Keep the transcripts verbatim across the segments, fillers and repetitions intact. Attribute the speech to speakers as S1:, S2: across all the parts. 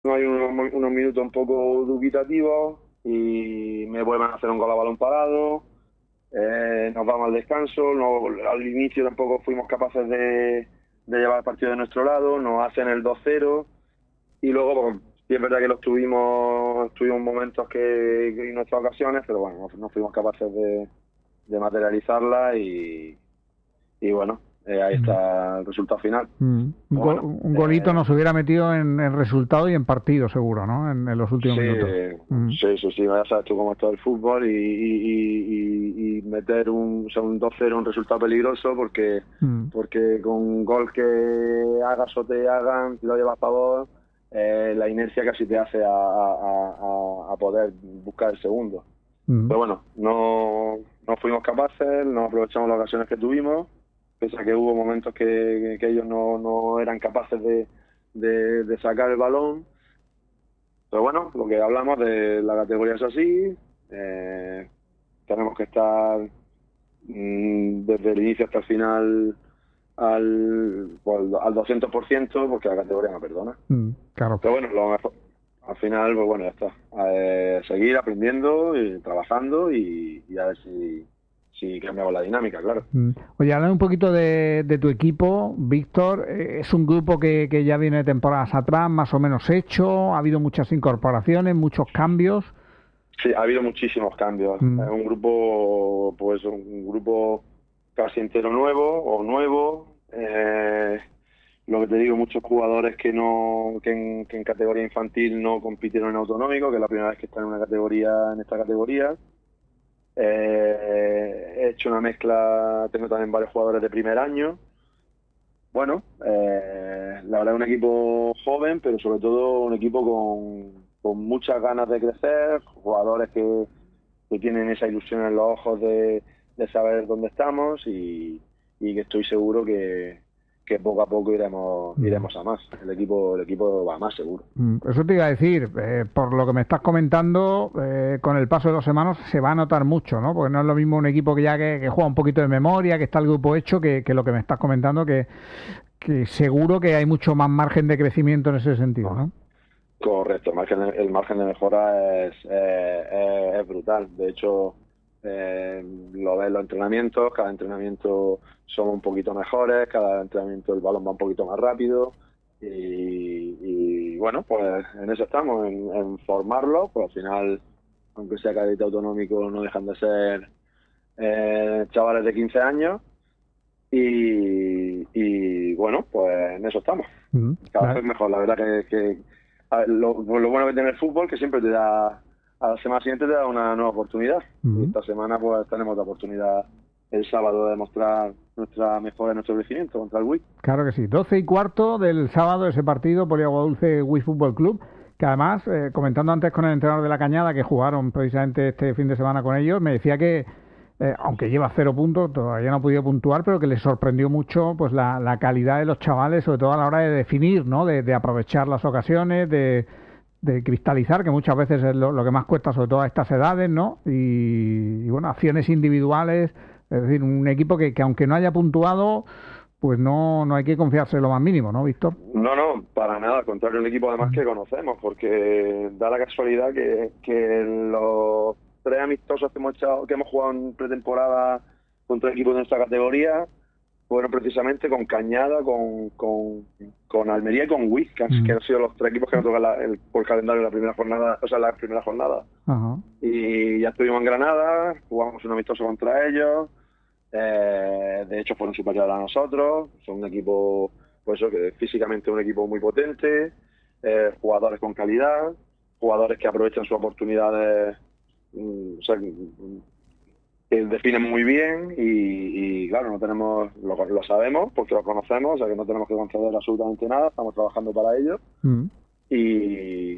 S1: hay unos, unos minutos un poco dubitativos y me vuelven a hacer un gol a balón parado. Eh, nos vamos al descanso, no, al inicio tampoco fuimos capaces de, de llevar el partido de nuestro lado, nos hacen el dos cero y luego, pues, sí es verdad que los tuvimos, tuvimos momentos que, que en nuestras ocasiones, pero bueno, no, no fuimos capaces de, de materializarla y, y bueno, eh, ahí
S2: Mm.
S1: está el resultado final.
S2: Mm. Un,
S1: Pero
S2: go-
S1: bueno,
S2: un golito
S1: eh,
S2: nos hubiera metido en, en resultado y en partido, seguro, ¿no? En, en los últimos
S1: sí,
S2: minutos. Mm.
S1: sí, sí, sí, ya sabes tú cómo está el fútbol y, y, y, y meter un, o sea, un dos cero un resultado peligroso porque,
S2: Mm.
S1: porque con un gol que hagas o te hagan, si lo llevas a favor, eh, la inercia casi te hace a, a, a, a poder buscar el segundo.
S2: Mm.
S1: Pero bueno, no, no fuimos capaces, no aprovechamos las ocasiones que tuvimos, pese a que hubo momentos que, que ellos no, no eran capaces de, de, de sacar el balón. Pero bueno, lo que hablamos de la categoría es así, eh, tenemos que estar mm, desde el inicio hasta el final al, pues, al doscientos por ciento porque la categoría no perdona.
S2: Mm. Claro.
S1: Pero bueno, lo mejor, al final, pues bueno, ya está. Eh, seguir aprendiendo y trabajando y, y a ver si, si cambiamos la dinámica, claro.
S2: Mm. Oye, habla un poquito de, de tu equipo, Víctor. Eh, Es un grupo que, que ya viene de temporadas atrás, más o menos hecho. Ha habido muchas incorporaciones, muchos cambios.
S1: Sí, ha habido muchísimos cambios. Es
S2: Mm.
S1: un grupo, pues un grupo casi entero nuevo o nuevo. Eh, lo que te digo, muchos jugadores que no, que en, que en categoría infantil no compitieron en autonómico, que es la primera vez que están en una categoría, en esta categoría. Eh, he hecho una mezcla, tengo también varios jugadores de primer año. Bueno, eh, la verdad es un equipo joven, pero sobre todo un equipo con, con muchas ganas de crecer, jugadores que, que tienen esa ilusión en los ojos de, de saber dónde estamos y, y que estoy seguro que, que poco a poco iremos,
S2: Mm.
S1: iremos a más. El equipo, el equipo va a más seguro.
S2: Mm. Eso te iba a decir, eh, por lo que me estás comentando, eh, con el paso de las semanas se va a notar mucho, ¿no? Porque no es lo mismo un equipo que ya que, que juega un poquito de memoria, que está el grupo hecho, que, que lo que me estás comentando, que, que seguro que hay mucho más margen de crecimiento en ese sentido,
S1: Ah,
S2: ¿no?
S1: correcto, el margen, el margen de mejora es, eh, es, es brutal. De hecho, eh, lo ves en los entrenamientos, cada entrenamiento somos un poquito mejores, cada entrenamiento el balón va un poquito más rápido y, y, bueno, pues en eso estamos, en, en formarlo, pues al final, aunque sea cadete autonómico, no dejan de ser eh, chavales de quince años y, y bueno, pues en eso estamos.
S2: Mm.
S1: Cada
S2: Vale.
S1: vez mejor, la verdad que, que a ver, lo, lo bueno que tiene el fútbol que siempre te da, a la semana siguiente te da una nueva oportunidad. Y
S2: Mm.
S1: esta semana pues tenemos la oportunidad el sábado de demostrar nuestra mejora en nuestro crecimiento contra el Wick.
S2: Claro que sí. Doce y cuarto del sábado ese partido, Poliagua Dulce Wii Fútbol Club, que además, eh, comentando antes con el entrenador de la Cañada, que jugaron precisamente este fin de semana con ellos, me decía que, eh, aunque lleva cero puntos, todavía no ha podido puntuar, pero que les sorprendió mucho pues la, la calidad de los chavales, sobre todo a la hora de definir, ¿no? De, de aprovechar las ocasiones, de, de cristalizar, que muchas veces es lo, lo que más cuesta, sobre todo a estas edades, ¿no? Y, y bueno, acciones individuales, es decir, un equipo que, que aunque no haya puntuado, pues no, no hay que confiarse en lo más mínimo, ¿no, Víctor?
S1: No, no, para nada, al contrario, un equipo además
S2: Mm.
S1: que conocemos, porque da la casualidad que, que los tres amistosos que hemos, echado, que hemos jugado en pretemporada contra equipos de nuestra categoría fueron precisamente con Cañada, con, con, con Almería y con Wiz, que, han que
S2: Mm.
S1: han sido los tres equipos que nos tocan la, el, por calendario la primera jornada, o sea, la primera jornada.
S2: Ajá.
S1: Y ya estuvimos en Granada, jugamos un amistoso contra ellos, eh, de hecho fueron superiores a nosotros, son un equipo, pues eso, que físicamente es un equipo muy potente, eh, jugadores con calidad, jugadores que aprovechan sus oportunidades, mm, o sea, que definen muy bien y, y, claro, no tenemos, lo, lo sabemos porque lo conocemos, o sea que no tenemos que conceder absolutamente nada, estamos trabajando para ello
S2: Mm.
S1: y,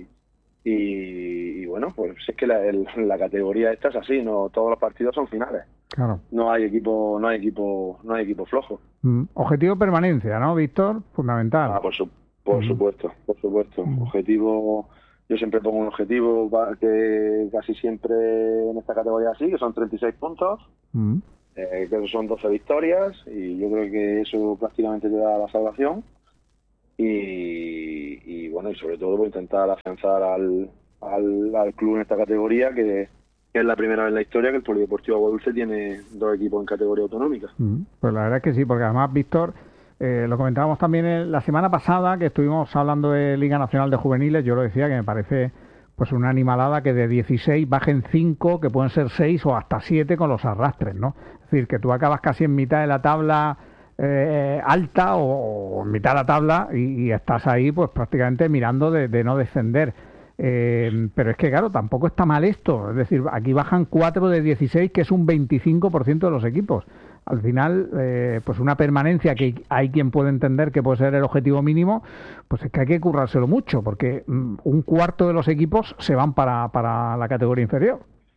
S1: y, y bueno, pues es que la, el- la categoría esta es así, no todos los partidos son finales,
S2: Claro.
S1: no hay equipo, no hay equipo, no hay equipo flojo.
S2: Mm. Objetivo permanencia, ¿no, Víctor? Fundamental.
S1: Ah, por su, por
S2: Mm.
S1: supuesto, por supuesto.
S2: Mm.
S1: Objetivo, yo siempre pongo un objetivo pa- que casi siempre en esta categoría así, que son treinta y seis puntos.
S2: Mm.
S1: Eh, que son doce victorias y yo creo que eso prácticamente te da la salvación y, y bueno, y sobre todo por intentar afianzar al, al, al club en esta categoría, que, que es la primera vez en la historia que el Polideportivo Aguadulce tiene dos equipos en categoría autonómica.
S2: Mm, pues la verdad es que sí, porque además, Víctor, eh, lo comentábamos también en, la semana pasada, que estuvimos hablando de Liga Nacional de Juveniles. Yo lo decía, que me parece pues una animalada que de dieciséis bajen cinco, que pueden ser seis o hasta siete con los arrastres, ¿no? Es decir, que tú acabas casi en mitad de la tabla eh, alta o, o en mitad de la tabla y, y estás ahí pues prácticamente mirando de, de no descender. Eh, pero es que claro, tampoco está mal esto. Es decir, aquí bajan cuatro de dieciséis, que es un veinticinco por ciento de los equipos. Al final, eh, pues una permanencia que hay quien puede entender que puede ser el objetivo mínimo, pues es que hay que currárselo mucho, porque mm, un cuarto de los equipos se van para, para la categoría inferior.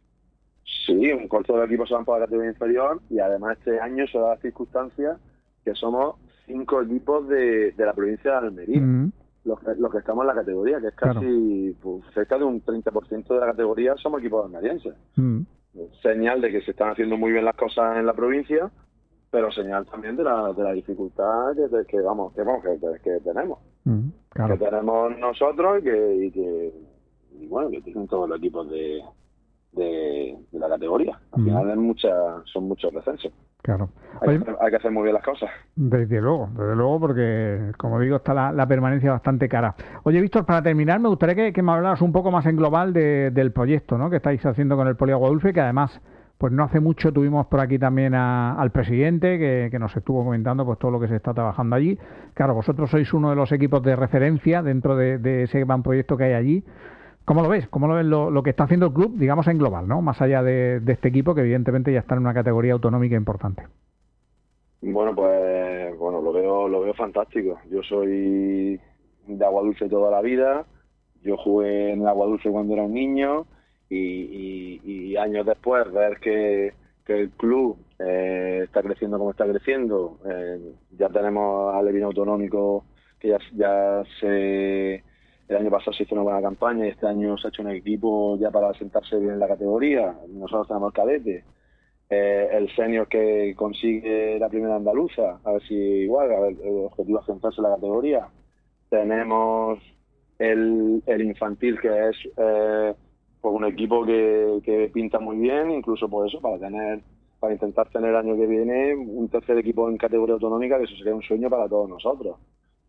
S1: Sí, un cuarto de los equipos se van para la categoría inferior, y además este año se da la circunstancia que somos cinco equipos de, de la provincia de Almería. Mm. Los que, los que estamos en la categoría, que es casi claro. pues, cerca de un treinta por ciento de la categoría somos equipos almerienses. Mm. Señal de que se están haciendo muy bien las cosas en la provincia, pero señal también de la, de la dificultad que, de, que vamos que, vamos, que, que tenemos. Mm, claro. Que tenemos nosotros y que, y que y bueno, que tienen todos los equipos de, de, de la categoría. Al mm. final es mucha, son muchos descensos.
S2: Claro.
S1: Hay, Oye, que hacer, hay que hacer muy bien las cosas.
S2: Desde luego, desde luego, porque, como digo, está la, la permanencia bastante cara. Oye, Víctor, para terminar, me gustaría que, que me hablaras un poco más en global de, del proyecto, ¿no?, que estáis haciendo con el Poli Aguadulce, que además, pues no hace mucho tuvimos por aquí también a, al presidente, que, que nos estuvo comentando pues todo lo que se está trabajando allí. Claro, vosotros sois uno de los equipos de referencia dentro de, de ese gran proyecto que hay allí. ¿Cómo lo ves? ¿Cómo lo ves lo, lo que está haciendo el club, digamos, en global, ¿no?, más allá de, de este equipo, que evidentemente ya está en una categoría autonómica importante?
S1: Bueno, pues bueno, lo veo lo veo fantástico. Yo soy de Aguadulce toda la vida. Yo jugué en Aguadulce cuando era un niño y, y, y años después ver que, que el club eh, está creciendo como está creciendo. Eh, ya tenemos al Levino Autonómico, que ya, ya se... El año pasado se hizo una buena campaña y este año se ha hecho un equipo ya para sentarse bien en la categoría. Nosotros tenemos el cadete. Eh, el senior que consigue la primera andaluza, a ver si igual, a ver, el objetivo es centrarse en la categoría. Tenemos el, el infantil, que es eh, pues un equipo que, que pinta muy bien, incluso por eso, para tener para intentar tener el año que viene un tercer equipo en categoría autonómica, que eso sería un sueño para todos nosotros.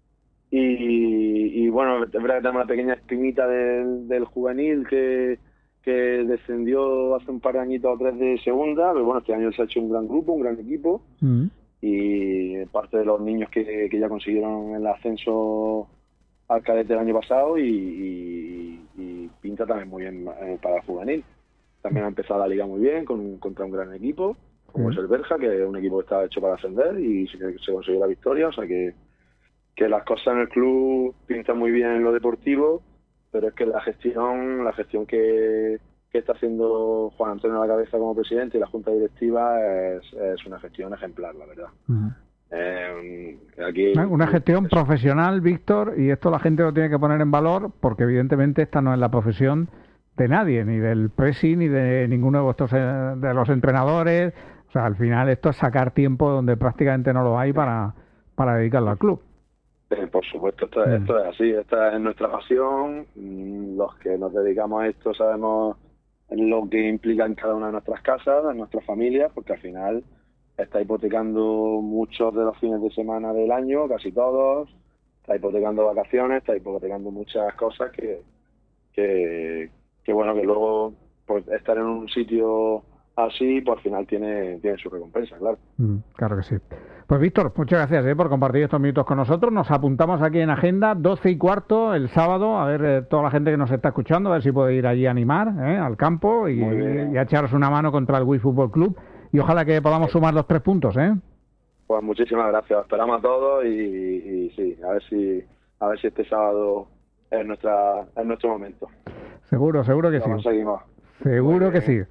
S1: Y, y bueno, es verdad que tenemos la pequeña espinita del, del juvenil que que descendió hace un par de añitos o tres de segunda, pero bueno, este año se ha hecho un gran grupo, un gran equipo, mm. y parte de los niños que, que ya consiguieron el ascenso al cadete el año pasado, y, y, y pinta también muy bien para el juvenil. También ha empezado la liga muy bien, con, contra un gran equipo, como mm. es el Berja, que es un equipo que está hecho para ascender, y se, se consiguió la victoria, o sea que, que las cosas en el club pintan muy bien en lo deportivo, pero es que la gestión la gestión que, que está haciendo Juan Antonio a la cabeza como presidente y la junta directiva es, es una gestión ejemplar, la verdad. Uh-huh. eh, aquí,
S2: una gestión eso. profesional, Víctor, y esto la gente lo tiene que poner en valor, porque evidentemente esta no es la profesión de nadie, ni del presi, ni de ninguno de vuestros de los entrenadores. O sea, al final esto es sacar tiempo donde prácticamente no lo hay para, para dedicarlo al club.
S1: Eh, por supuesto, esto, mm. esto es así, esta es nuestra pasión. Los que nos dedicamos a esto sabemos lo que implica en cada una de nuestras casas, en nuestras familias, porque al final está hipotecando muchos de los fines de semana del año, casi todos, está hipotecando vacaciones, está hipotecando muchas cosas que, que, que bueno, que luego pues estar en un sitio así, pues al final tiene, tiene su recompensa, claro.
S2: Mm, claro que sí. Pues Víctor, muchas gracias eh, por compartir estos minutos con nosotros. Nos apuntamos aquí en agenda, doce y cuarto el sábado, a ver eh, toda la gente que nos está escuchando, a ver si puede ir allí a animar eh, al campo y, y, y a echaros una mano contra el Wii Fútbol Club, y ojalá que podamos sumar los tres puntos, ¿eh?
S1: Pues muchísimas gracias, esperamos a todos y, y sí, a ver si a ver si este sábado es nuestra es nuestro momento.
S2: Seguro, seguro que
S1: Lo
S2: sí.
S1: Seguimos.
S2: Seguro que sí.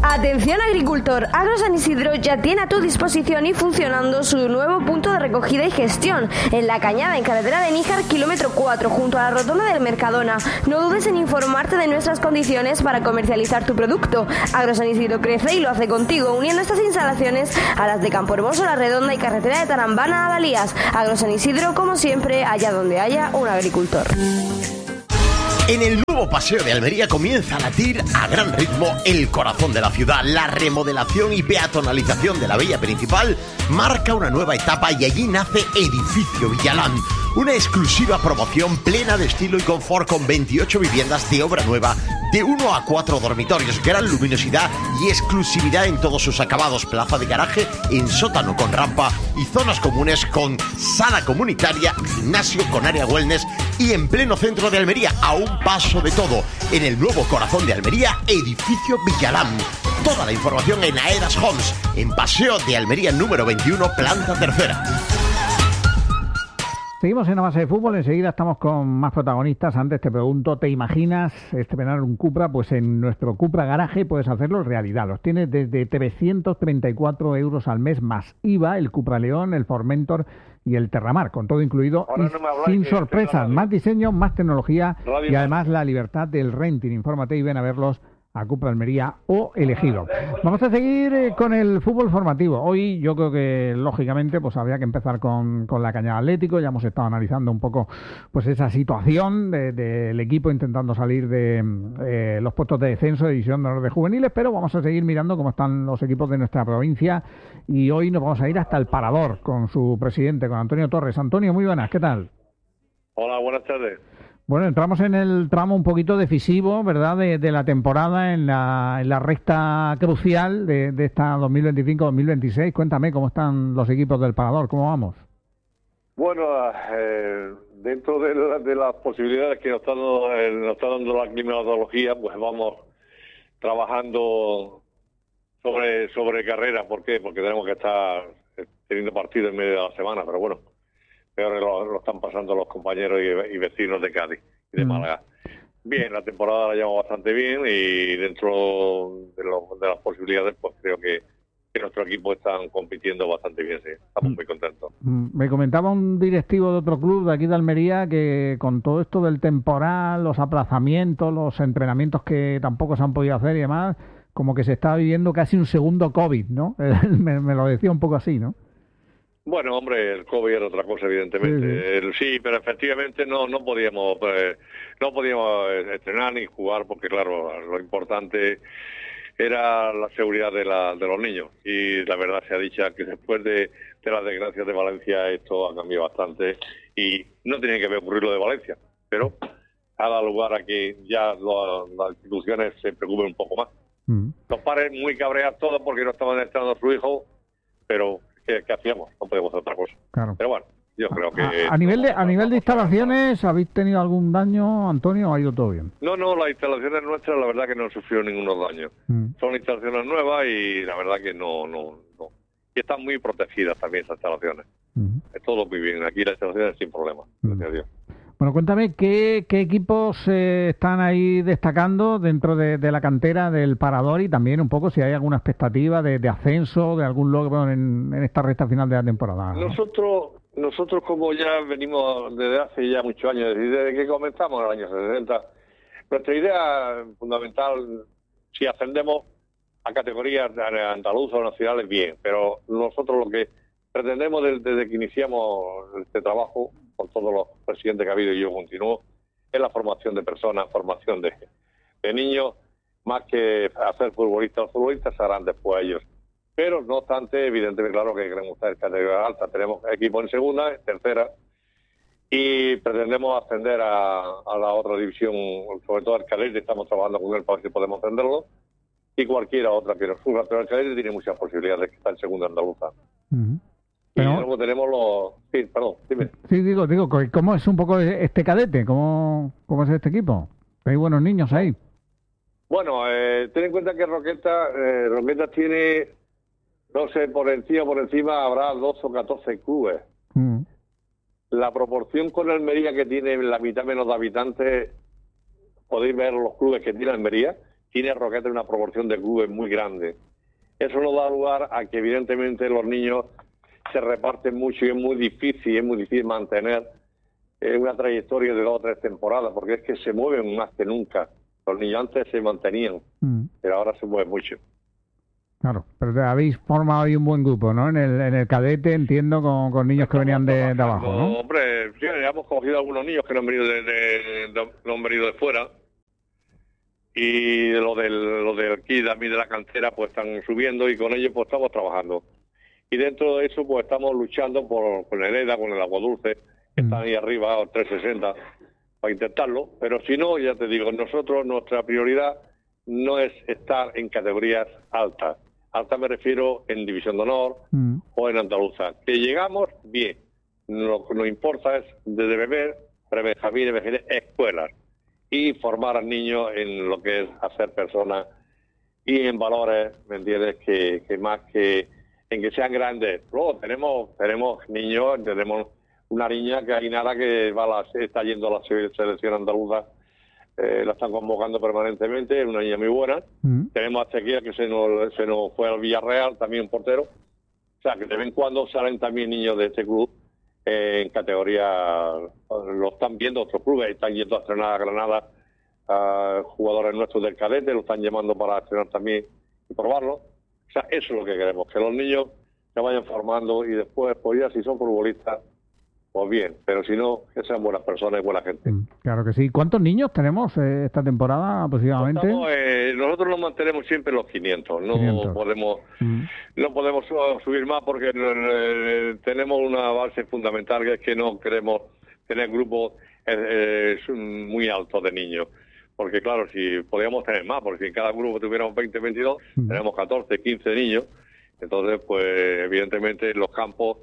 S3: Atención agricultor, Agro San Isidro ya tiene a tu disposición y funcionando su nuevo punto de recogida y gestión en La Cañada, en carretera de Níjar, kilómetro cuatro, junto a la rotonda del Mercadona. No dudes en informarte de nuestras condiciones para comercializar tu producto. Agro San Isidro crece y lo hace contigo, uniendo estas instalaciones a las de Campo Hermoso, La Redonda y carretera de Tarambana a Dalías. Agro San Isidro, como siempre, allá donde haya un agricultor.
S4: En el nuevo Paseo de Almería comienza a latir a gran ritmo el corazón de la ciudad. La remodelación y peatonalización de la vía principal marca una nueva etapa y allí nace Edificio Villalán, una exclusiva promoción plena de estilo y confort con veintiocho viviendas de obra nueva, de uno a cuatro dormitorios, gran luminosidad y exclusividad en todos sus acabados, plaza de garaje en sótano con rampa y zonas comunes con sala comunitaria, gimnasio con área wellness y en pleno centro de Almería, a un paso de todo, en el nuevo corazón de Almería, Edificio Villalán. Toda la información en Aedas Homes, en Paseo de Almería número veintiuno, planta tercera.
S2: Seguimos en la base de fútbol, enseguida estamos con más protagonistas. Antes te pregunto, ¿te imaginas estrenar un Cupra? Pues en nuestro Cupra Garaje puedes hacerlo realidad. Los tienes desde trescientos treinta y cuatro euros al mes más I V A, el Cupra León, el Formentor y el Terramar, con todo incluido y no sin sorpresas, más diseño, más tecnología radio, y además la libertad del renting. Infórmate y ven a verlos a Cupra Almería o Elegido. Vamos a seguir eh, con el fútbol formativo. Hoy yo creo que lógicamente pues habría que empezar con, con la Cañada Atlético. Ya hemos estado analizando un poco pues esa situación del de, de equipo intentando salir de eh, los puestos de descenso de división de honor de juveniles, pero vamos a seguir mirando cómo están los equipos de nuestra provincia y hoy nos vamos a ir hasta el Parador con su presidente, con Antonio Torres. Antonio, muy buenas, ¿qué tal?
S5: Hola, buenas tardes.
S2: Bueno, entramos en el tramo un poquito decisivo, ¿verdad?, de, de la temporada, en la, en la recta crucial de, de esta dos mil veinticinco dos mil veintiséis. Cuéntame cómo están los equipos del Parador, ¿cómo vamos?
S5: Bueno, eh, dentro de, la, de las posibilidades que nos está, dando, eh, nos está dando la climatología, pues vamos trabajando sobre sobre carrera. ¿Por qué? Porque tenemos que estar teniendo partidos en medio de la semana, pero bueno, peor lo, lo están pasando los compañeros y, y vecinos de Cádiz y de mm. Málaga. Bien, la temporada la llevamos bastante bien y dentro de, lo, de las posibilidades, pues creo que, que nuestro equipo están compitiendo bastante bien, sí. Estamos mm. muy contentos.
S2: Me comentaba un directivo de otro club de aquí de Almería que con todo esto del temporal, los aplazamientos, los entrenamientos que tampoco se han podido hacer y demás, como que se está viviendo casi un segundo COVID, ¿no? me, me lo decía un poco así, ¿no?
S5: Bueno, hombre, el COVID era otra cosa, evidentemente. Sí, sí. El, sí pero efectivamente no no podíamos eh, no podíamos estrenar ni jugar porque, claro, lo importante era la seguridad de, la, de los niños. Y la verdad se ha dicho que después de, de las desgracias de Valencia esto ha cambiado bastante y no tenía que ocurrir lo de Valencia, pero ha dado lugar a que ya lo, las instituciones se preocupen un poco más. Mm. Los padres muy cabreados todos porque no estaban estrenando a su hijo, pero ¿Qué, ¿qué hacíamos? No podemos hacer otra cosa. Claro. Pero bueno, yo creo que...
S2: A, a nivel de a nivel de instalaciones, ¿habéis tenido algún daño, Antonio, o ha ido todo bien?
S5: No, no, las instalaciones nuestras, la verdad que no han sufrido ninguno daño. Mm. Son instalaciones nuevas y la verdad que no, no, no. Y están muy protegidas también esas instalaciones. Mm. Es todo muy bien. Aquí las instalaciones sin problema. Mm. Gracias a Dios.
S2: Bueno, cuéntame, ¿qué, qué equipos eh, están ahí destacando dentro de, de la cantera del Parador y también un poco si hay alguna expectativa de, de ascenso, de algún logro en, en esta recta final de la temporada, ¿no?
S5: Nosotros, nosotros como ya venimos desde hace ya muchos años, desde que comenzamos en el año sesenta, nuestra idea fundamental, si ascendemos a categorías andaluzas o nacionales, bien, pero nosotros lo que pretendemos desde, desde que iniciamos este trabajo, con todos los presidentes que ha habido y yo continúo, es la formación de personas, formación de, de niños, más que hacer futbolistas. Los futbolistas se harán después ellos. Pero, no obstante, evidentemente, claro que queremos estar en categoría alta. Tenemos equipo en segunda, en tercera, y pretendemos ascender a, a la otra división, sobre todo el Calete, estamos trabajando con él para ver si podemos ascenderlo, y cualquiera otra que nos surja, pero el Calete tiene muchas posibilidades que está en segunda andaluza. Uh-huh. Pero, y luego tenemos los... Sí, perdón, dime.
S2: Sí, digo, digo, ¿cómo es un poco este Cadete? ¿Cómo, cómo es este equipo? ¿Hay buenos niños ahí?
S5: Bueno, eh, ten en cuenta que Roqueta, eh, Roqueta tiene, no sé, por encima por encima habrá doce o catorce clubes. Mm. La proporción con Almería, que tiene la mitad menos de habitantes, podéis ver los clubes que tiene Almería, tiene Roquetas una proporción de clubes muy grande. Eso nos da lugar a que evidentemente los niños se reparten mucho y es muy difícil, es muy difícil mantener eh, una trayectoria de dos o tres temporadas, porque es que se mueven más que nunca. Los niños antes se mantenían, mm. pero ahora se mueven mucho.
S2: Claro, pero habéis formado ahí un buen grupo, ¿no? En el, en el cadete, entiendo, con, con niños que venían de, de abajo, ¿no?
S5: Hombre, sí, hemos cogido algunos niños que no han venido de, de, de, no han venido de fuera. Y lo del, lo del aquí, a mí de la cantera, pues están subiendo y con ellos pues estamos trabajando. Y dentro de eso, pues estamos luchando por, con el EDA, con el Agua Dulce, que mm. están ahí arriba, trescientos sesenta, para intentarlo. Pero si no, ya te digo, nosotros, nuestra prioridad no es estar en categorías altas. Alta me refiero en División de Honor mm. o en Andaluza. Que llegamos, bien. Lo que nos importa es desde beber, prebenjamín, escuelas. Y formar al niño en lo que es hacer personas y en valores, ¿me entiendes? Que, que más que en que sean grandes. Luego tenemos tenemos niños, tenemos una niña que hay nada que va a la, está yendo a la selección andaluza. Eh, la están convocando permanentemente, es una niña muy buena. Mm. Tenemos a Ezequiel, que se nos, se nos fue al Villarreal, también un portero. O sea, que de vez en cuando salen también niños de este club eh, en categoría, lo están viendo otros clubes, están yendo a estrenar a Granada a jugadores nuestros del cadete, lo están llamando para estrenar también y probarlo. O sea, eso es lo que queremos, que los niños se vayan formando y después, pues ya si son futbolistas, pues bien, pero si no, que sean buenas personas y buena gente.
S2: Claro que sí. ¿Cuántos niños tenemos eh, esta temporada aproximadamente?
S5: Estamos, eh, nosotros nos mantenemos siempre los quinientos, no quinientos. podemos mm. no podemos subir más porque eh, tenemos una base fundamental, que es que no queremos tener grupos eh, eh, muy altos de niños. Porque claro, si podíamos tener más, porque si en cada grupo tuviéramos veinte, veintidós, mm. tenemos catorce, quince niños, entonces pues evidentemente los campos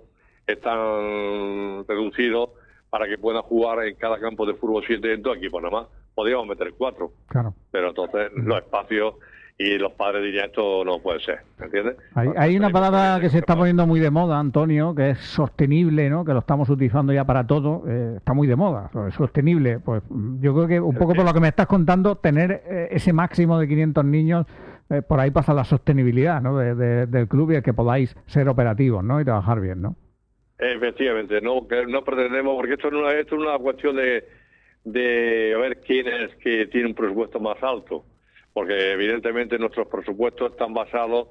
S5: están reducidos para que puedan jugar en cada campo de fútbol siete en dos equipos nada más. Podríamos meter cuatro,
S2: claro.
S5: Pero entonces los espacios y los padres dirían esto no puede ser, ¿entiendes?
S2: Hay, hay una palabra que se está poniendo muy de moda, Antonio, que es sostenible, ¿no? Que lo estamos utilizando ya para todo, eh, está muy de moda, sostenible. Pues yo creo que un poco por lo que me estás contando, tener eh, ese máximo de quinientos niños, eh, por ahí pasa la sostenibilidad, ¿no? De, de, del club y el que podáis ser operativos, ¿no? Y trabajar bien, ¿no?
S5: Efectivamente, no que no pretendemos, porque esto no es, esto es una cuestión de, de a ver quién es que tiene un presupuesto más alto, porque evidentemente nuestros presupuestos están basados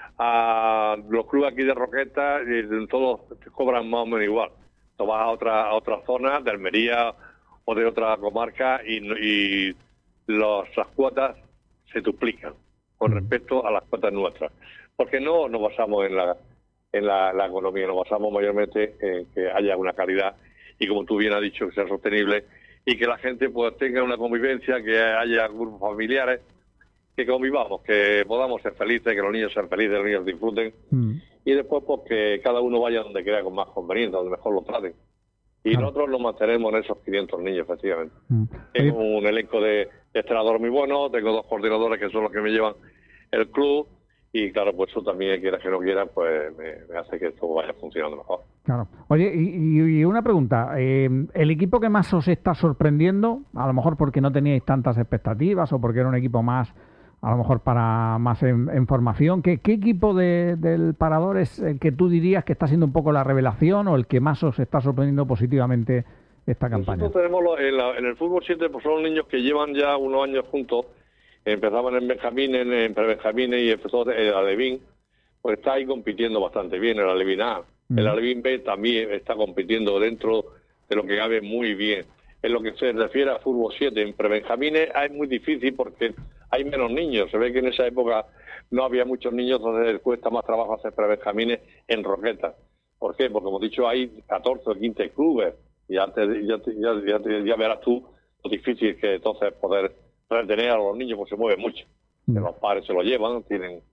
S5: a los clubes aquí de Roquetas y todos cobran más o menos igual. Tú vas a otra a otra zona de Almería o de otra comarca y, y los, las cuotas se duplican con respecto a las cuotas nuestras, porque no nos basamos en la en la, la economía, nos basamos mayormente en que haya una calidad y, como tú bien has dicho, que sea sostenible y que la gente pues tenga una convivencia, que haya grupos familiares, que convivamos, que podamos ser felices, que los niños sean felices, los niños disfruten mm. y después pues que cada uno vaya donde crea con más conveniencia, donde mejor lo traten. Y claro. Nosotros nos mantenemos en esos quinientos niños, efectivamente. Mm. Tengo un elenco de, de entrenadores muy bueno, tengo dos coordinadores que son los que me llevan el club. Y claro, pues eso también, quiera que no quiera, pues me, me hace que esto vaya funcionando mejor.
S2: Claro. Oye, y, y una pregunta. Eh, ¿El equipo que más os está sorprendiendo, a lo mejor porque no teníais tantas expectativas o porque era un equipo más, a lo mejor para más en, en formación, ¿qué, qué equipo de, del Parador es el que tú dirías que está siendo un poco la revelación o el que más os está sorprendiendo positivamente esta campaña?
S5: Nosotros tenemos los, en, la, en el fútbol siete, pues son niños que llevan ya unos años juntos. Empezaban en Benjamín, en, en prebenjamines y empezó el Alevín, pues está ahí compitiendo bastante bien, el Alevín A. Mm. El Alevín B también está compitiendo dentro de lo que cabe muy bien. En lo que se refiere a fútbol siete, en prebenjamines es muy difícil porque hay menos niños. Se ve que en esa época no había muchos niños, entonces cuesta más trabajo hacer prebenjamines en Roquetas. ¿Por qué? Porque, como he dicho, hay catorce o quince clubes y antes ya, ya, ya, ya verás tú lo difícil que entonces poder retener a los niños, porque se mueven mucho. Mm. Los padres se lo llevan, tienen...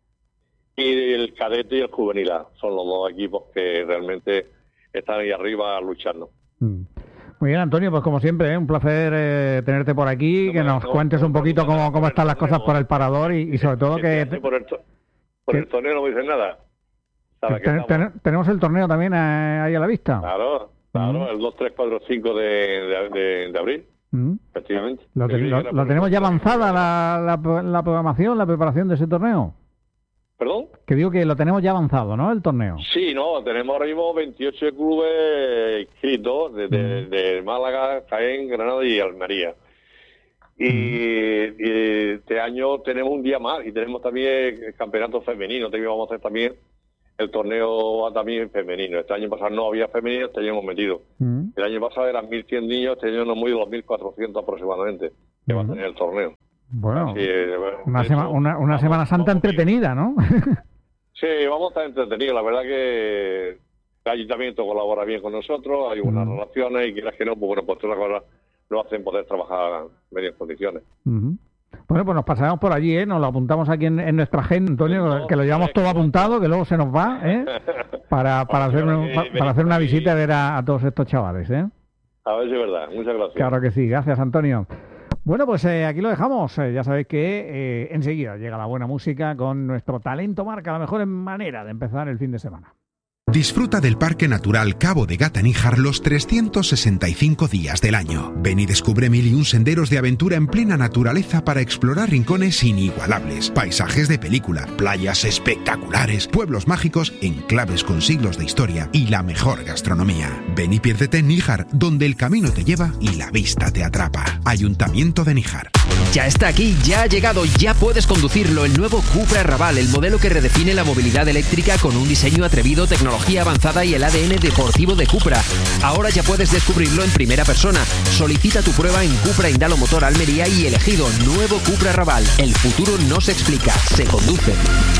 S5: Y el cadete y el juvenil A son los dos equipos que realmente están ahí arriba luchando.
S2: Mm. Muy bien, Antonio, pues como siempre, ¿eh? Un placer eh, tenerte por aquí, no, que nos no, cuentes no, un poquito no, cómo, cómo están las cosas por el Parador y, y sobre todo que...
S5: que por el, to por el torneo no me dicen nada.
S2: Ten, ten, tenemos el torneo también eh, ahí a la vista.
S5: Claro, claro, mm. el dos, tres, cuatro, cinco de, de, de, de abril.
S2: Mm.
S5: Efectivamente.
S2: ¿Lo, te, lo, lo tenemos ya avanzada la, la, la programación, la preparación de ese torneo?
S5: ¿Perdón?
S2: Que digo que lo tenemos ya avanzado, ¿no? El torneo.
S5: Sí, no, tenemos ahora mismo veintiocho clubes inscritos desde mm. de Málaga, Jaén, Granada y Almería. Y, mm. y este año tenemos un día más y tenemos también el campeonato femenino. También vamos a hacer también el torneo también femenino. Este año pasado no había femenino, este año hemos metido. Mm. El año pasado eran mil cien niños, este año nos hemos ido a dos mil cuatrocientos aproximadamente que mm. va a tener el torneo.
S2: Bueno, Así, una, sema, hecho, una, una Semana Santa entretenida, ¿no?
S5: Sí, vamos a estar entretenidos. La verdad que el ayuntamiento colabora bien con nosotros, hay buenas mm. relaciones y quieras que no, pues bueno, pues todas las cosas lo hacen poder trabajar en medias condiciones.
S2: Mm-hmm. Bueno, pues nos pasaremos por allí, ¿eh? Nos lo apuntamos aquí en, en nuestra agenda, Antonio, no, que lo llevamos todo apuntado, que luego se nos va, ¿eh? Para, para, hacer, un, para, para hacer una visita y ver a, a todos estos chavales, ¿eh?
S5: A ver si es verdad. Muchas gracias.
S2: Claro que sí. Gracias, Antonio. Bueno, pues eh, aquí lo dejamos. Eh, ya sabéis que eh, enseguida llega la buena música con nuestro Talento Marca, la mejor manera de empezar el fin de semana.
S6: Disfruta del Parque Natural Cabo de Gata-Níjar los trescientos sesenta y cinco días del año. Ven y descubre mil y un senderos de aventura en plena naturaleza para explorar rincones inigualables, paisajes de película, playas espectaculares, pueblos mágicos, enclaves con siglos de historia y la mejor gastronomía. Ven y piérdete en Níjar, donde el camino te lleva y la vista te atrapa. Ayuntamiento de Níjar.
S7: Ya está aquí, ya ha llegado, ya puedes conducirlo, el nuevo Cupra Raval, el modelo que redefine la movilidad eléctrica con un diseño atrevido, tecnología avanzada y el A D N deportivo de Cupra. Ahora ya puedes descubrirlo en primera persona. Solicita tu prueba en Cupra Indalo Motor Almería y elegido nuevo Cupra Raval. El futuro no se explica, se conduce.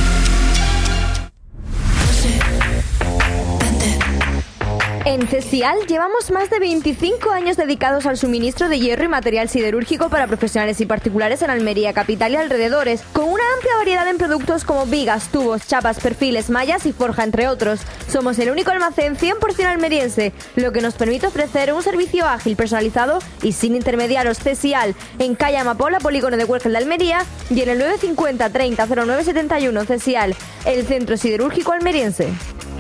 S3: En CESIAL llevamos más de veinticinco años dedicados al suministro de hierro y material siderúrgico para profesionales y particulares en Almería, capital y alrededores, con una amplia variedad en productos como vigas, tubos, chapas, perfiles, mallas y forja, entre otros. Somos el único almacén cien por ciento almeriense, lo que nos permite ofrecer un servicio ágil, personalizado y sin intermediarios. CESIAL, en calle Amapola, polígono de Huércal de Almería, y en el nueve cincuenta treinta cero nueve setenta y uno. CESIAL, el centro siderúrgico almeriense.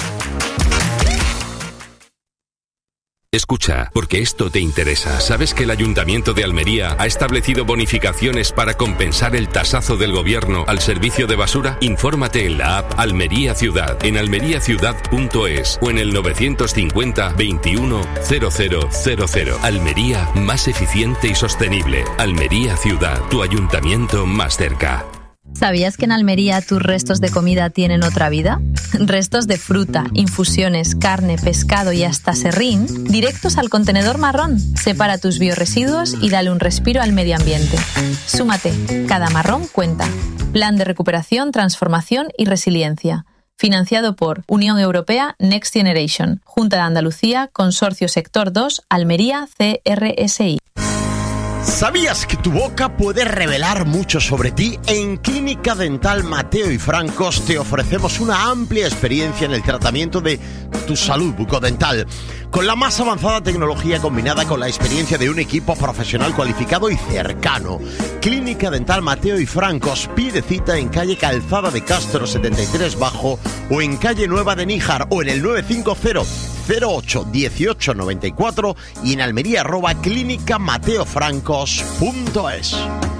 S8: Escucha, porque esto te interesa. ¿Sabes que el Ayuntamiento de Almería ha establecido bonificaciones para compensar el tasazo del gobierno al servicio de basura? Infórmate en la app Almería Ciudad, en almería ciudad punto es o en el novecientos cincuenta veintiuno cero cero cero cero. Almería, más eficiente y sostenible. Almería Ciudad, tu ayuntamiento más cerca.
S9: ¿Sabías que en Almería tus restos de comida tienen otra vida? Restos de fruta, infusiones, carne, pescado y hasta serrín, directos al contenedor marrón. Separa tus biorresiduos y dale un respiro al medio ambiente. Súmate, cada marrón cuenta. Plan de recuperación, transformación y resiliencia. Financiado por Unión Europea Next Generation, Junta de Andalucía, Consorcio Sector dos, Almería C R S I.
S4: ¿Sabías que tu boca puede revelar mucho sobre ti? En Clínica Dental Mateo y Francos te ofrecemos una amplia experiencia en el tratamiento de tu salud bucodental, con la más avanzada tecnología combinada con la experiencia de un equipo profesional cualificado y cercano. Clínica Dental Mateo y Francos, pide cita en calle Calzada de Castro setenta y tres Bajo o en calle Nueva de Níjar o en el nueve cinco cero cero ocho dieciocho noventa y cuatro y en Almería arroba clínica mateo francos punto es.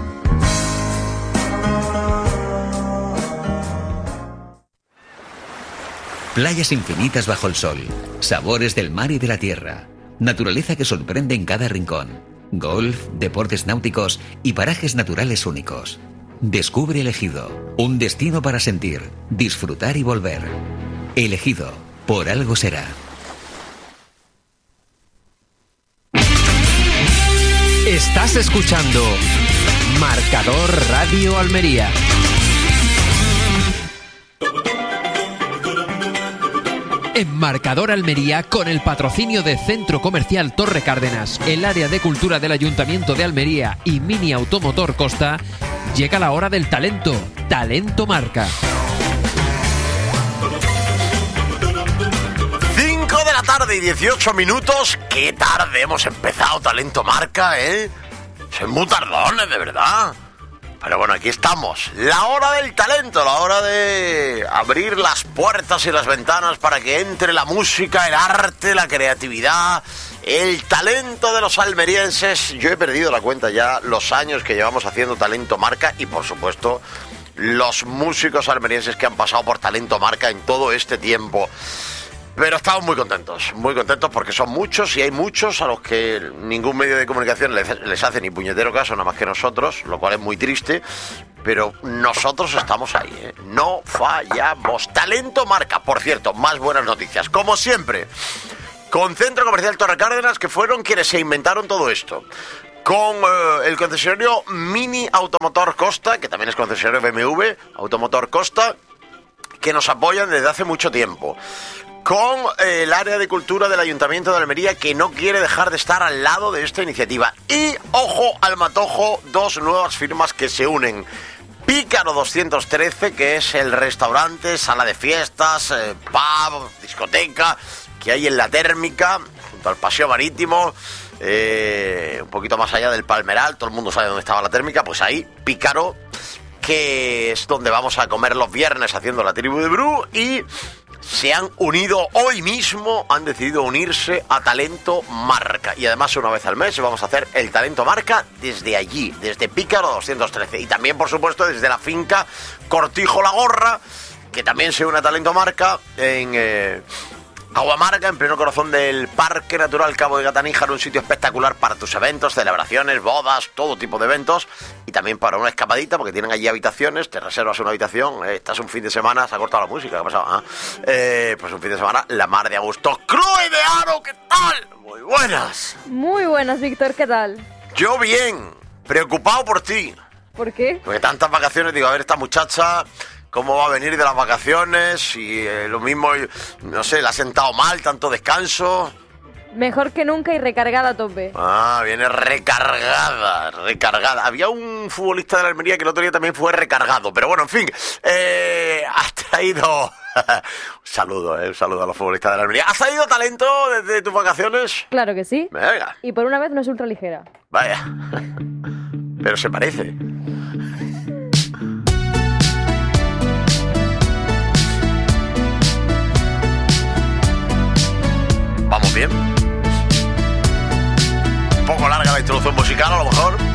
S10: Playas infinitas bajo el sol, sabores del mar y de la tierra, naturaleza que sorprende en cada rincón, golf, deportes náuticos y parajes naturales únicos. Descubre El Ejido, un destino para sentir, disfrutar y volver. El Ejido, por algo será.
S7: Estás escuchando Marcador Radio Almería. En Marcador Almería, con el patrocinio de Centro Comercial Torre Cárdenas, el área de cultura del Ayuntamiento de Almería y Mini Automotor Costa, llega la hora del talento. Talento Marca.
S4: cinco de la tarde y dieciocho minutos. Qué tarde hemos empezado Talento Marca, ¿eh? Son muy tardones, de verdad. Pero bueno, aquí estamos. La hora del talento, la hora de abrir las puertas y las ventanas para que entre la música, el arte, la creatividad, El talento de los almerienses. Yo he perdido la cuenta ya los años que llevamos haciendo Talento Marca y, por supuesto, los músicos almerienses que han pasado por Talento Marca en todo este tiempo. Pero estamos muy contentos, muy contentos porque son muchos y hay muchos a los que ningún medio de comunicación les, les hace ni puñetero caso, nada más que nosotros, lo cual es muy triste, pero nosotros estamos ahí, ¿eh? No fallamos. Talento Marca, por cierto, más buenas noticias, como siempre, con Centro Comercial Torre Cárdenas, que fueron quienes se inventaron todo esto. Con eh, el concesionario Mini Automotor Costa, que también es concesionario B M W, Automotor Costa, que nos apoyan desde hace mucho tiempo. Con eh, el área de cultura del Ayuntamiento de Almería, que no quiere dejar de estar al lado de esta iniciativa. Y, ojo al matojo, dos nuevas firmas que se unen. Pícaro doscientos trece, que es el restaurante, sala de fiestas, eh, pub, discoteca, que hay en la Térmica, junto al Paseo Marítimo, eh, un poquito más allá del Palmeral. Todo el mundo sabe dónde estaba la Térmica, pues ahí, Pícaro, que es donde vamos a comer los viernes haciendo la tribu de Bru, y se han unido hoy mismo, han decidido unirse a Talento Marca. Y además una vez al mes vamos a hacer el Talento Marca desde allí, desde Pícaro doscientos trece. Y también, por supuesto, desde la finca Cortijo La Gorra, que también se une a Talento Marca en eh, Aguamarga, en pleno corazón del Parque Natural Cabo de Gata-Níjar, un sitio espectacular para tus eventos, celebraciones, bodas, todo tipo de eventos, y también para una escapadita, porque tienen allí habitaciones, te reservas una habitación, eh, estás un fin de semana, se ha cortado la música, ¿qué ha pasado? ¿Ah? Eh, pues un fin de semana, la mar de a gusto. ¡Chloe de Aro, qué tal! Muy buenas.
S11: Muy buenas, Víctor, ¿qué tal?
S4: Yo bien, preocupado por ti.
S11: ¿Por qué?
S4: Porque tantas vacaciones, digo, a ver, esta muchacha, ¿cómo va a venir de las vacaciones? Y eh, lo mismo, no sé, le ha sentado mal, tanto descanso.
S11: Mejor que nunca y recargada a tope.
S4: Ah, viene recargada, recargada. Había un futbolista de la Almería que el otro día también fue recargado. Pero bueno, en fin, eh, has traído... un saludo, eh, un saludo a los futbolistas de la Almería. ¿Has traído talento desde tus vacaciones?
S11: Claro que sí.
S4: Venga.
S11: Y por una vez no es ultra ligera.
S4: Vaya. Pero se parece. ¿Vamos bien? Un poco larga la introducción musical, a lo mejor.